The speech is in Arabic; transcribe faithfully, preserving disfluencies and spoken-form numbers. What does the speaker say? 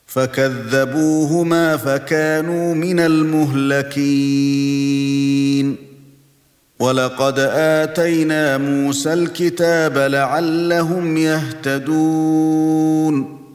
فكذبوهما فكانوا من المهلكين ولقد آتينا موسى الكتاب لعلهم يهتدون